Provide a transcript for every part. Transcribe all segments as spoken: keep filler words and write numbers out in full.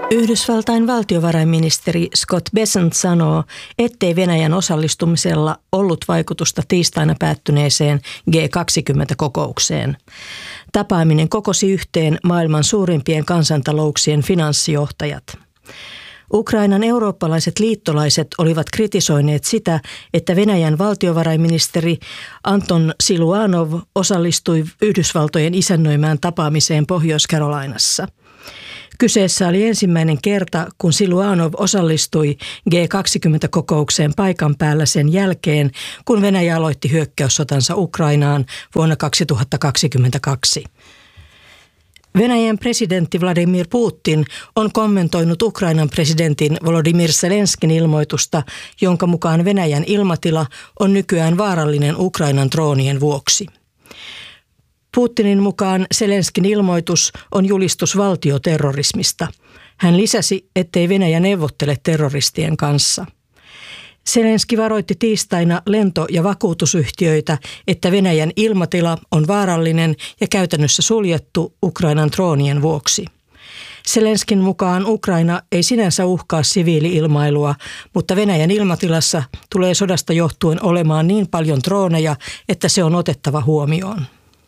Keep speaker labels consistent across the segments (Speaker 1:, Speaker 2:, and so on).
Speaker 1: Yhdysvaltain valtiovarainministeri Scott Bessent sanoo, ettei Venäjän osallistumisella ollut vaikutusta tiistaina päättyneeseen G kaksikymmentä-kokoukseen. Tapaaminen kokosi yhteen maailman suurimpien kansantalouksien finanssijohtajat. Ukrainan eurooppalaiset liittolaiset olivat kritisoineet sitä, että Venäjän valtiovarainministeri Anton Siluanov osallistui Yhdysvaltojen isännöimään tapaamiseen Pohjois-Carolinassa. Kyseessä oli ensimmäinen kerta, kun Siluanov osallistui G kaksikymmentä-kokoukseen paikan päällä sen jälkeen, kun Venäjä aloitti hyökkäyssotansa Ukrainaan vuonna kaksituhattakaksikymmentäkaksi. Venäjän presidentti Vladimir Putin on kommentoinut Ukrainan presidentin Volodymyr Zelenskin ilmoitusta, jonka mukaan Venäjän ilmatila on nykyään vaarallinen Ukrainan droonien vuoksi. Putinin mukaan Zelenskin ilmoitus on julistus valtioterrorismista. Hän lisäsi, ettei Venäjä neuvottele terroristien kanssa. Zelenski varoitti tiistaina lento- ja vakuutusyhtiöitä, että Venäjän ilmatila on vaarallinen ja käytännössä suljettu Ukrainan droonien vuoksi. Zelenskin mukaan Ukraina ei sinänsä uhkaa siviili-ilmailua, mutta Venäjän ilmatilassa tulee sodasta johtuen olemaan niin paljon drooneja, että se on otettava huomioon.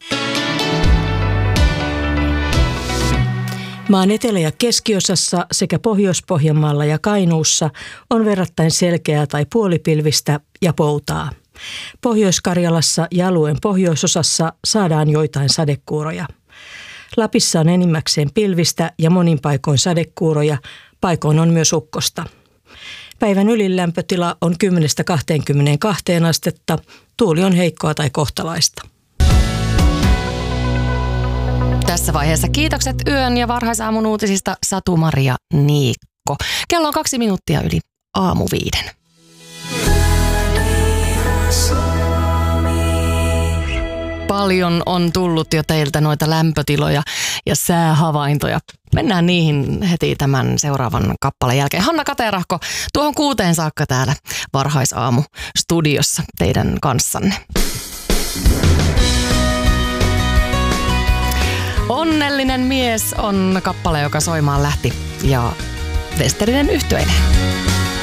Speaker 1: Maan etelä- ja keskiosassa sekä Pohjois-Pohjanmaalla ja Kainuussa on verrattain selkeää tai puolipilvistä ja poutaa. Pohjois-Karjalassa ja alueen pohjoisosassa saadaan joitain sadekuuroja. Lapissa on enimmäkseen pilvistä ja monin paikoin sadekuuroja, paikoin on myös ukkosta. Päivän ylilämpötila on kymmenestä kahteenkymmeneenkahteen astetta, tuuli on heikkoa tai kohtalaista.
Speaker 2: Tässä vaiheessa kiitokset yön ja varhaisaamun uutisista Satu-Maria Niikko. Kello on kaksi minuuttia yli aamu viiden. Paljon on tullut jo teiltä noita lämpötiloja ja säähavaintoja. Mennään niihin heti tämän seuraavan kappaleen jälkeen. Hanna Katerahko, tuohon kuuteen saakka täällä varhaisaamu studiossa teidän kanssanne. Onnellinen mies on kappale, joka soimaan lähti ja Westerinen yhtyeinen.